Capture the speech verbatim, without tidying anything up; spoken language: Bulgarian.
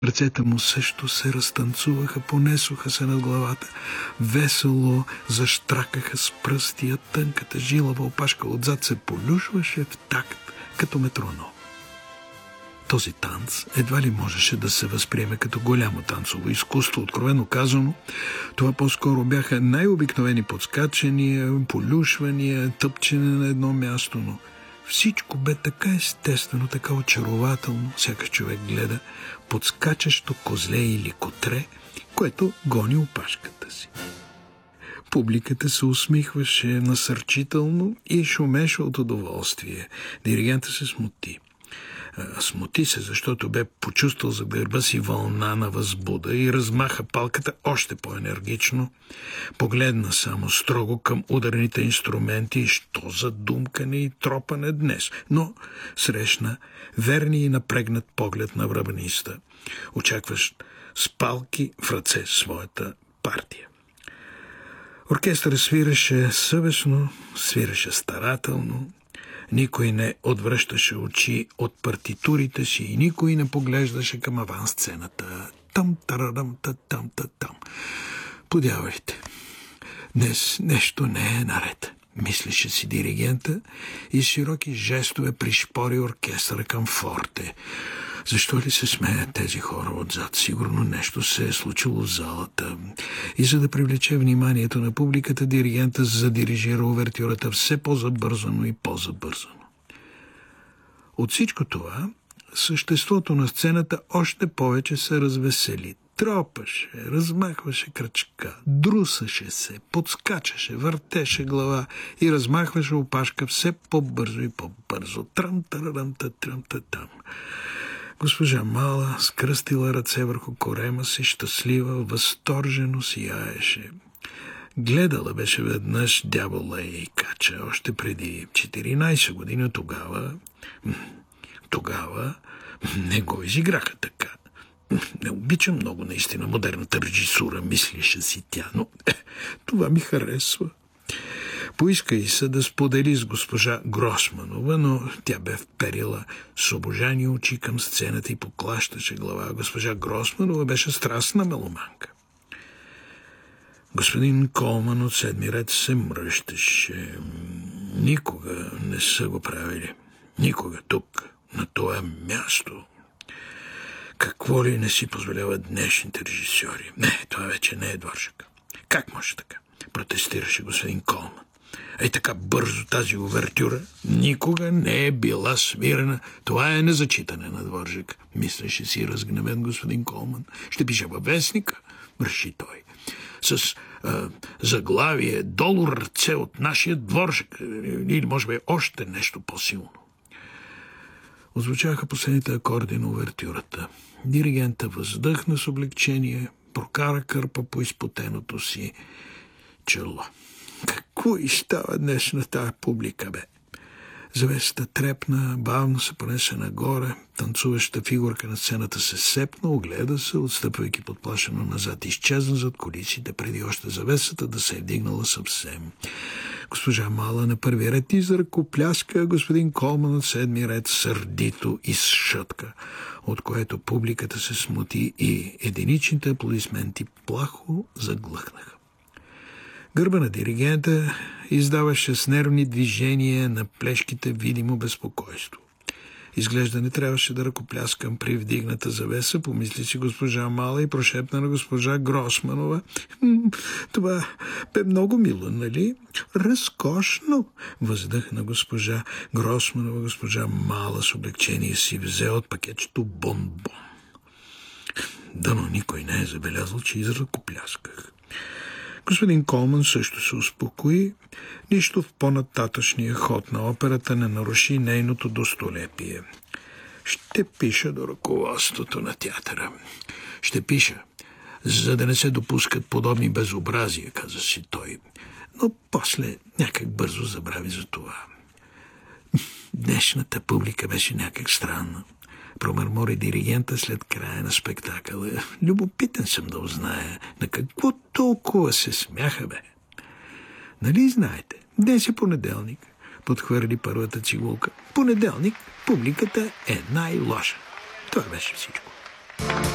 Ръцете му също се разтанцуваха, понесоха се над главата. Весело защракаха с пръсти, а тънката жилава опашка отзад се полюшваше в такт, като метроном. Този танц едва ли можеше да се възприеме като голямо танцово изкуство. Откровено казано, това по-скоро бяха най-обикновени подскачания, полюшвания, тъпчене на едно място, но всичко бе така естествено, така очарователно, сякаш човек гледа подскачащо козле или котре, което гони опашката си. Публиката се усмихваше насърчително и шумеше от удоволствие. Диригентът се смути. Смути се, защото бе почувствал за гърба си вълна на възбуда и размаха палката още по-енергично. Погледна само строго към ударните инструменти, що за думкане и тропане днес, но срещна верни и напрегнат поглед на връбниста, очакващ с палки в ръце своята партия. Оркестър свиреше съвестно, свиреше старателно. Никой не отвръщаше очи от партитурите си и никой не поглеждаше към авансцената. Там-тарарам-та-там-та-там. Подявайте. Днес нещо не е наред, мислеше си диригента и с широки жестове пришпори оркестъра към форте. Защо ли се смеят тези хора отзад? Сигурно нещо се е случило в залата. И за да привлече вниманието на публиката, диригента задирижира увертюрата все по-забързано и по-забързано. От всичко това, съществото на сцената още повече се развесели. Тропаше, размахваше крачка, друсаше се, подскачаше, въртеше глава и размахваше опашка все по-бързо и по-бързо. Трам-тарарам-та-трам-та-там. Госпожа Мала скръстила ръце върху корема си, щастлива, възторжено сияеше. Гледала беше веднъж дявола и кача, още преди четиринайсет години тогава. Тогава не го изиграха така. Не обичам много наистина модерната режисура, мислеше си тя, но е, това ми харесва. Поиска и се да сподели с госпожа Гросманова, но тя бе вперила с обожани очи към сцената и поклащаше глава. Госпожа Гросманова беше страстна меломанка. Господин Колман от седми ред се мръщеше. Никога не са го правили. Никога тук, на това място. Какво ли не си позволяват днешните режисьори? Не, това вече не е Дворжак. Как може така? Протестираше господин Колман. Ей така бързо тази увертюра никога не е била свирена. Това е незачитане на Дворжак. Мислеше си разгневен господин Колман. Ще пише във вестника, реши той. С а, заглавие долу ръце от нашия Дворжак. Или може би още нещо по-силно. Озвучаха последните акорди на увертюрата. Диригента въздъхна с облегчение, прокара кърпа по изпотеното си чело. Какво и става днес на тая публика, бе? Завесата трепна, бавно се понесе нагоре, танцуваща фигурка на сцената се сепна, огледа се, отстъпвайки подплашено назад, изчезна зад колисите, преди още завесата да се е вдигнала съвсем. Госпожа Мала на първи ред изръкопляска, господин Колман от седми ред сърдито изшътка, от което публиката се смути и единичните аплодисменти плахо заглъхнаха. Гърба на диригента издаваше с нервни движения на плешките видимо безпокойство. Изглежда не трябваше да ръкопляскам при вдигната завеса, помисли си госпожа Мала и прошепна на госпожа Гросманова. Това бе много мило, нали? Разкошно, въздъхна госпожа Гросманова. Госпожа Мала с облегчение си взе от пакетчето бонбон. Дано никой не е забелязал, че изръкоплясках. Господин Колман също се успокои. Нищо в по-нататъчния ход на операта не наруши нейното достолепие. Ще пиша до ръководството на театъра. Ще пиша, за да не се допускат подобни безобразия, каза си той. Но после някак бързо забрави за това. Днешната публика беше някак странна. Промърмори диригента след края на спектакъла. Любопитен съм да узная на какво толкова се смяха, бе. Нали знаете, днес е понеделник, подхвърли първата цигулка. Понеделник публиката е най-лоша. Това беше всичко.